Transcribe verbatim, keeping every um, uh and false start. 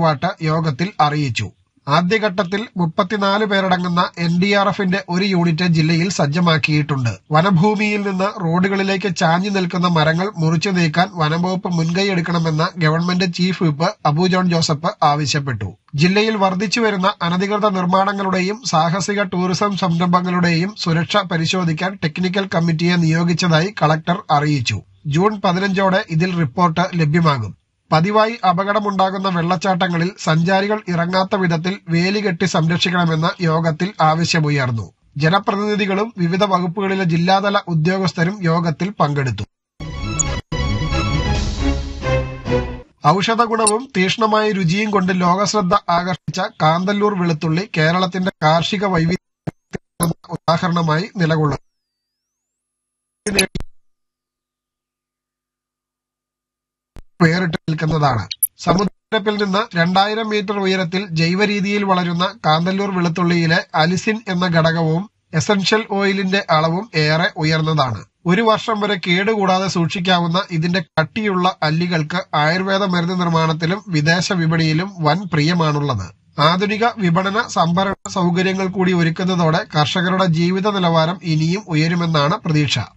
തറവാട്ട് യോഗത്തിൽ അറിയിച്ചു. ആദ്യഘട്ടത്തിൽ മുപ്പത്തിനാല് പേരടങ്ങുന്ന എൻ ഡി ആർ എഫിന്റെ ഒരു യൂണിറ്റ് ജില്ലയിൽ സജ്ജമാക്കിയിട്ടുണ്ട്. വനഭൂമിയിൽ നിന്ന് റോഡുകളിലേക്ക് ചാഞ്ഞു നിൽക്കുന്ന മരങ്ങൾ മുറിച്ചു നീക്കാൻ വനംവകുപ്പ് മുൻകൈയെടുക്കണമെന്ന് government chief whip Abu John Joseph ആവശ്യപ്പെട്ടു. ജില്ലയിൽ വർദ്ധിച്ചുവരുന്ന അനധികൃത നിർമ്മാണങ്ങളുടെയും സാഹസിക ടൂറിസം സംരംഭങ്ങളുടെയും സുരക്ഷ പരിശോധിക്കാൻ ടെക്നിക്കൽ കമ്മിറ്റിയെ നിയോഗിച്ചതായി കളക്ടർ അറിയിച്ചു. ജൂൺ പതിനഞ്ചോടെ ഇതിൽ റിപ്പോർട്ട് ലഭ്യമാകും. പതിവായി അപകടമുണ്ടാകുന്ന വെള്ളച്ചാട്ടങ്ങളിൽ സഞ്ചാരികൾ ഇറങ്ങാത്ത വിധത്തിൽ വേലികെട്ടി സംരക്ഷിക്കണമെന്ന് യോഗത്തിൽ ആവശ്യമുയർന്നു. ജനപ്രതിനിധികളും വിവിധ വകുപ്പുകളിലെ ജില്ലാതല ഉദ്യോഗസ്ഥരും യോഗത്തിൽ പങ്കെടുത്തു. ഔഷധഗുണവും തീക്ഷ്ണമായ രുചിയും കൊണ്ട് ലോകശ്രദ്ധ ആകർഷിച്ച കാന്തല്ലൂർ വെളുത്തുള്ളി കേരളത്തിന്റെ കാർഷിക വൈവിധ്യത്തിന് ഉദാഹരണമായി നിലകൊള്ളുന്നു. പേരിട്ട് നിൽക്കുന്നതാണ്. സമുദ്രനിരപ്പിൽ നിന്ന് രണ്ടായിരം മീറ്റർ ഉയരത്തിൽ ജൈവരീതിയിൽ വളരുന്ന കാന്തല്ലൂർ വെളുത്തുള്ളിയിലെ അലിസിൻ എന്ന ഘടകവും എസൻഷ്യൽ ഓയിലിന്റെ അളവും ഏറെ ഉയർന്നതാണ്. ഒരു വർഷം വരെ കേടുകൂടാതെ സൂക്ഷിക്കാവുന്ന ഇതിന്റെ കട്ടിയുള്ള അല്ലികൾക്ക് ആയുർവേദ മരുന്ന് നിർമ്മാണത്തിലും വിദേശ വിപണിയിലും വൻ പ്രിയമാണുള്ളത്. ആധുനിക വിപണന സംഭരണ സൗകര്യങ്ങൾ കൂടി ഒരുക്കുന്നതോടെ കർഷകരുടെ ജീവിത നിലവാരം ഇനിയും ഉയരുമെന്നാണ് പ്രതീക്ഷ.